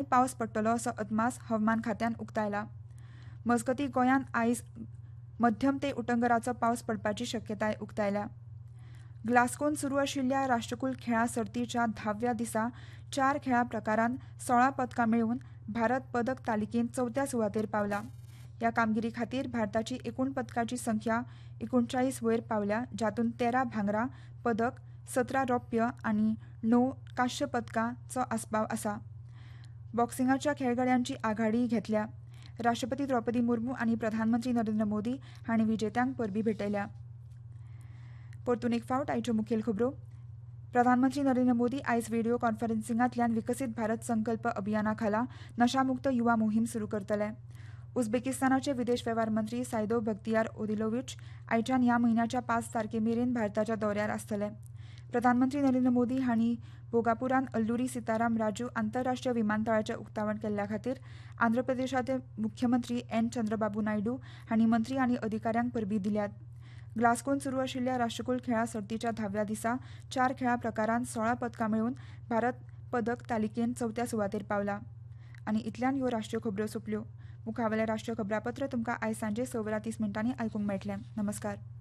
पावस पडटलो असो अदमास हवामान खात्यान उक्तायला. मजगतीं गोंयांत आयज मध्यम ते उटंगराचो पावस पडपाची शक्यताय उक्तायल्या. ग्लास्गोन सुरू आशिल्ल्या राष्ट्रकुल खेळां सर्तीच्या 10व्या दिसा 4 खेळां प्रकारांत 16 पदकां मेळोवन भारत पदक तालिकेंत 4थ्या सुवातेर पावला. ह्या कामगिरी खातीर भारताची एकूण पदकांची संख्या 39 वयर पावल्या, जातूंत 13 भांगरा पदक, 17 रौप्य आनी 9 कांस्य पदकांचो आस्पाव आसा. बॉक्सिंगाच्या खेळगड्यांची आघाडी घेतल्या. राष्ट्रपती द्रौपदी मुर्मू आनी प्रधानमंत्री नरेंद्र मोदी हांणी विजेत्यांक परबीं भेटयल्या. परतून एक फावट आयच्यो मुखेल खबरो. प्रधानमंत्री नरेंद्र मोदी आयज व्हिडिओ कॉन्फरन्सिंगांतल्यान विकसीत भारत संकल्प अभियाना खाला नशामुक्त युवा मोहीम सुरू करतले. उझबेकिस्तानाचे विदेश वेव्हार मंत्री सायदो बख्तियार ओदिलोविच आयच्यान ह्या म्हयन्याच्या 5 तारखेमेरेन भारताच्या दौऱ्यार आसतले. प्रधानमंत्री नरेंद्र मोदी हांणी भोगापुरांत अल्लुरी सीताराम राजू आंतरराष्ट्रीय विमानतळाचें उक्तावण केल्ल्या खातीर आंध्र प्रदेशाचे मुख्यमंत्री एन चंद्रबाबू नायडू हांणी मंत्री आनी अधिकाऱ्यांक परबीं दिल्यात. ग्लास्गोन सुरू आशिल्ल्या राष्ट्रकुल खेळां सर्तीच्या 10व्या दिसा 4 खेळां प्रकारांत 16 पदकां मेळोवन भारत पदक तालिकेंत 4थ्या सुवातेर पावला. आनी इतल्यान ह्यो राष्ट्रीय खबरो सोंपल्यो. मुखावेलें राष्ट्रीय खबरापत्र तुमकां आयज सांजे 6:30 आयकूंक मेळटलें. नमस्कार.